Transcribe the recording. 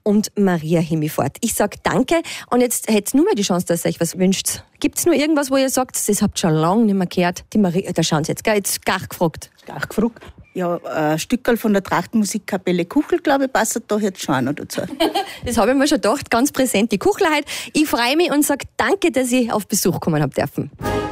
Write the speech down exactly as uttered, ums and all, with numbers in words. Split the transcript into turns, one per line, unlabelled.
und Maria Himmelfort. Ich sage danke und jetzt hätt's nur mal die Chance, dass ihr euch was wünscht. Gibt's nur irgendwas, wo ihr sagt, das habt ihr schon lange nicht mehr gehört? Die Maria, da schauen Sie jetzt, gell? Jetzt gar gefragt.
Gar gefragt. Ja, ein Stückerl von der Trachtenmusikkapelle Kuchel, glaube ich, passt da jetzt schon noch dazu.
Das habe ich mir schon gedacht, ganz präsent, die Kuchler heute. Ich freue mich und sage danke, dass ich auf Besuch kommen habe dürfen.